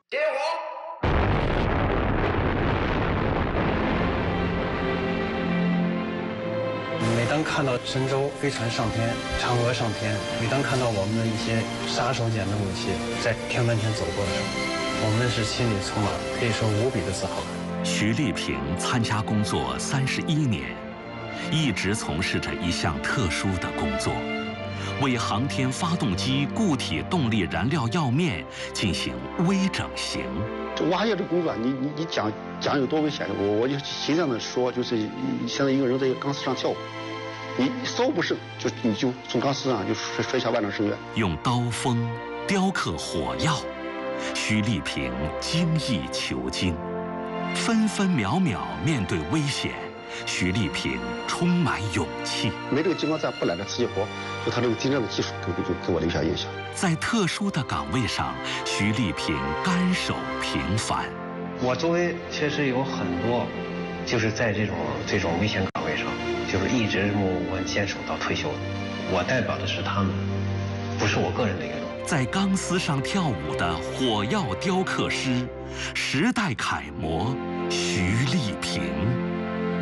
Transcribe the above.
点火！ 每当看到神舟飞船上天，嫦娥上天，每当看到我们的一些杀手锏的武器在天门前走过的时候，我们是心里充满可以说无比的自豪。 徐立平参加工作31年，一直从事着一项特殊的工作，为航天发动机固体动力燃料药面进行微整形。 这挖药这工作，你讲有多危险？我就形象的说，就是像一个人在一个钢丝上跳舞，你稍不慎你就从钢丝上就摔下万丈深渊。 用刀锋雕刻火药，徐立平精益求精，分分秒秒面对危险，徐立平充满勇气。 没这个激光站不揽这瓷器活，就他这个精湛的技术给我留下印象。 在特殊的岗位上，徐立平甘守平凡。 我周围确实有很多，就是在这种危险岗位上，就是一直默默坚守到退休的。我代表的是他们，不是我个人的一个。 在钢丝上跳舞的火药雕刻师，时代楷模徐立平。